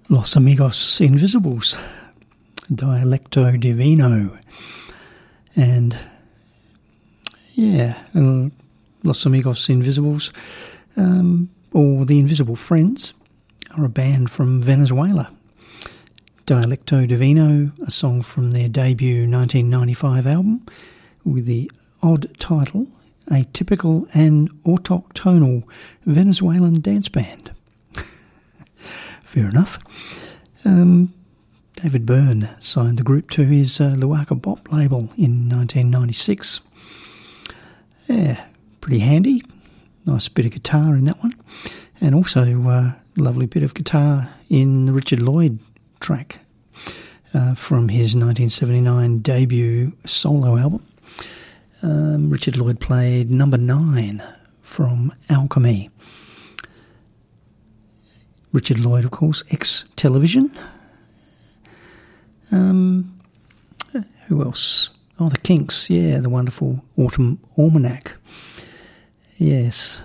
Los Amigos Invisibles, Dialecto Divino, and Los Amigos Invisibles, or the Invisible Friends, are a band from Venezuela. Dialecto Divino, a song from their debut 1995 album with the odd title, A Typical and Autochtonal Venezuelan Dance Band. Fair enough. David Byrne signed the group to his Luaka Bop label in 1996. Yeah, pretty handy. Nice bit of guitar in that one. And also a lovely bit of guitar in the Richard Lloyd track from his 1979 debut solo album. Richard Lloyd played number 9 from Alchemy. Richard Lloyd, of course, ex-Television. Who else? Oh, the Kinks, yeah, the wonderful Autumn Almanac. Yes.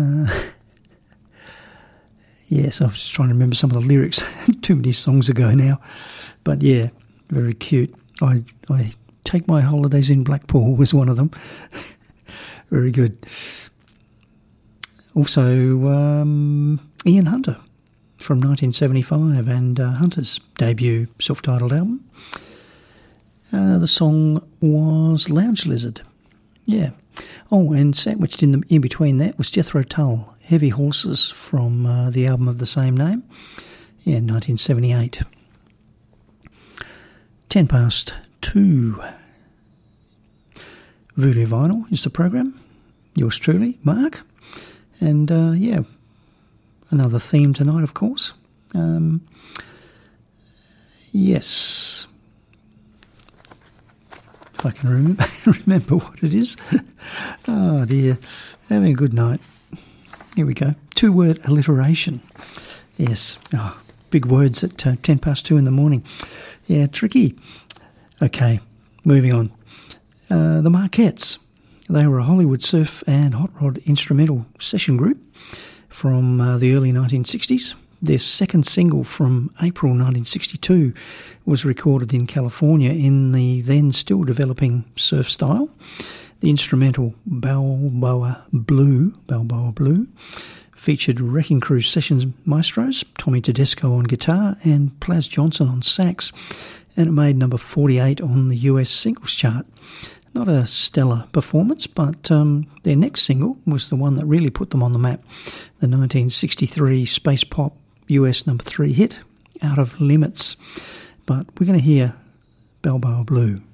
Yes, I was just trying to remember some of the lyrics. Too many songs ago now. But yeah, very cute. I Take My Holidays in Blackpool was one of them. Very good. Also, Ian Hunter from 1975 and Hunter's debut self-titled album. The song was Lounge Lizard. Yeah. Oh, and sandwiched in between that was Jethro Tull, Heavy Horses, from the album of the same name. Yeah, 1978. 2:10. Voodoo Vinyl is the program. Yours truly, Mark. And another theme tonight, of course. Yes. If I can remember what it is. Oh, dear. Having a good night. Here we go. 2-word alliteration. Yes. Oh, big words at 2:10 in the morning. Yeah, tricky. Okay, moving on. The Marquettes. They were a Hollywood surf and hot rod instrumental session group from the early 1960s. Their second single from April 1962 was recorded in California in the then still developing surf style. The instrumental Balboa Blue featured Wrecking Crew sessions maestros, Tommy Tedesco on guitar and Plaz Johnson on sax, and it made number 48 on the US singles chart. Not a stellar performance, but their next single was the one that really put them on the map, the 1963 space pop US number 3 hit, Out of Limits. But we're going to hear Balboa Blue.